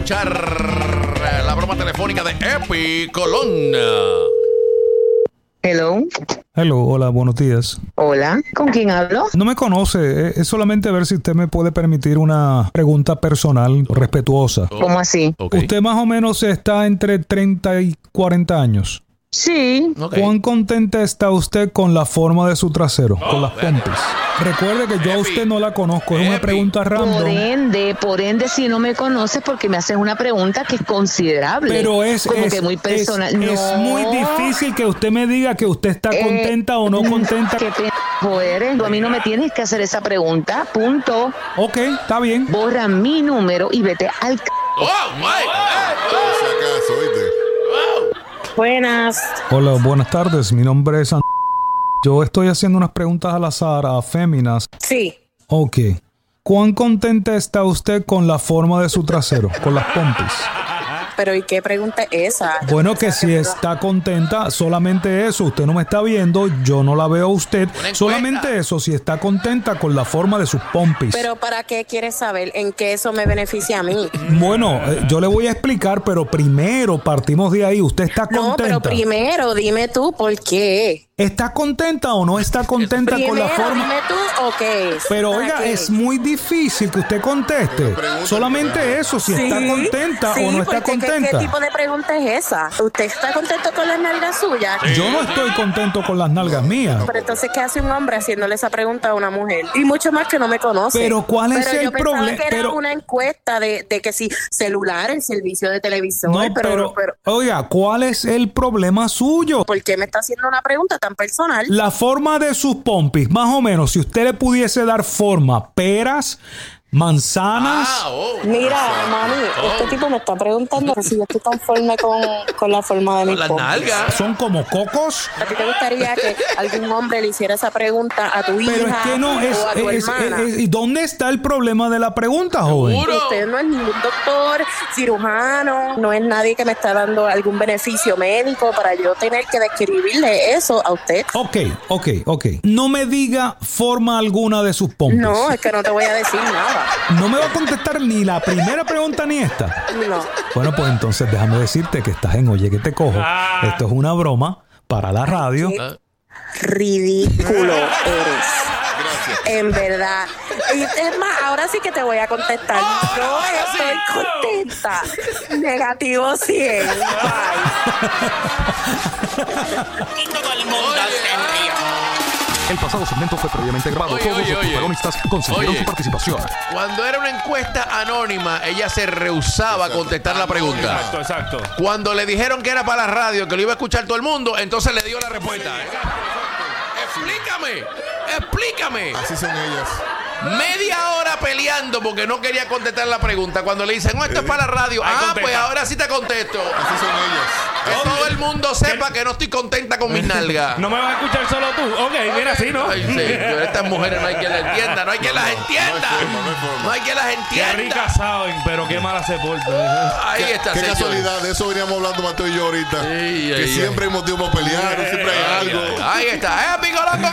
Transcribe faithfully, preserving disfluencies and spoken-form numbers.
escuchar la broma telefónica de Epi Colón. Hello. Hello, hola, buenos días. Hola, ¿con quién hablo? No me conoce, es solamente ver si usted me puede permitir una pregunta personal respetuosa. ¿Cómo así? Okay. Usted más o menos está entre treinta y cuarenta años. Sí. Okay. ¿Cuán contenta está usted con la forma de su trasero, Oh, con las pompis? Recuerde que yo a usted no la conozco, es una Epi. pregunta Por random. ende, por ende, si no me conoces, porque me haces una pregunta que es considerable. Pero es, como es, que muy es, personal. es No. muy difícil que usted me diga que usted está Eh, contenta o no contenta. ¿Qué pendejo eres? Tú a mí no me tienes que hacer esa pregunta. Punto. Ok, está bien. Borra mi número y vete al c... Oh, my. Por si acaso, ¿oíste? Buenas. Hola, buenas tardes. Mi nombre es An- Yo estoy haciendo unas preguntas al azar a féminas. Sí. Ok. ¿Cuán contenta está usted con la forma de su trasero, con las pompis? Pero ¿y qué pregunta es esa? Bueno, que si está contenta, solamente eso. Usted no me está viendo, yo no la veo a usted. encuesta. Solamente eso, si está contenta con la forma de sus pompis. Pero ¿para qué quieres saber en qué eso me beneficia a mí? Bueno, eh, yo le voy a explicar, pero primero partimos de ahí. ¿Usted está No, contenta? pero primero dime tú por qué. ¿Está contenta o no está contenta con Primero la forma? dime tú o qué es. Pero ¿Para oiga, qué? es muy difícil que usted conteste. pregunta. Solamente eso, si está Sí, contenta sí, o no está porque ¿qué- contenta. ¿qué tipo de pregunta es esa? ¿Usted está contento con las nalgas suyas? Yo no estoy contento con las nalgas mías. Pero entonces, ¿qué hace un hombre haciéndole esa pregunta a una mujer? Y mucho más que no me conoce. Pero, ¿cuál es Pero el yo pensaba problema? que era Pero- una encuesta de, de que si celular, el servicio de televisor. No, pero, pero, pero, oiga, ¿cuál es el problema suyo? ¿por qué me está haciendo una pregunta tan personal? La forma de sus pompis, más o menos, si usted le pudiese dar forma, peras, manzanas. Ah, oh. Mira, mami, este tipo me está preguntando que si yo estoy conforme con, con la forma de mi Las pompis. nalgas. Son como cocos. ¿A ti te gustaría que algún hombre le hiciera esa pregunta a tu hija Pero es que no es, o a tu es- hermana? es- es- ¿y dónde está el problema de la pregunta, joven? Seguro. Usted no es ningún doctor, cirujano, no es nadie que me está dando algún beneficio médico para yo tener que describirle eso a usted. Ok, ok, ok. No me diga forma alguna de sus pompis. No, es que no te voy a decir nada. No me va a contestar ni la primera pregunta ni esta. No. Bueno, pues entonces déjame decirte que estás en Oye que te cojo. Ah. Esto es una broma para la radio. Qué ridículo eres. Gracias. En verdad. Y es más, ahora sí que te voy a contestar. Yo estoy contenta. Negativo cien. Bye. Y todo el mundo se rió. El pasado segmento fue previamente grabado. Oye, Todos oye, los oye. protagonistas consintieron Oye. su participación. Cuando era una encuesta anónima, ella se rehusaba a contestar la pregunta. Exacto, exacto. Cuando le dijeron que era para la radio, que lo iba a escuchar todo el mundo, entonces le dio la respuesta. Explícame, explícame. Así son ellas. Media hora peleando porque no quería contestar la pregunta. Cuando le dicen, no, esto es para la radio. Ahí Ah, contesta. pues ahora sí te contesto. Así son ellas. Que todo el mundo sepa que no estoy contenta con mis nalgas. ¿No me vas a escuchar solo tú? Ok, mira, así, ¿no? Ay, sí, yo, estas mujeres no hay quien las entienda, no hay quien las entienda. No hay forma, no hay forma. No hay quien las Qué entienda. ricas saben, pero qué mala se porta. Ahí está, Qué señor. casualidad, de eso veníamos hablando Mateo y yo ahorita. Sí, que ay, siempre hay motivo para pelear, siempre hay Ay, algo. ay, Ahí está, Epi Colón con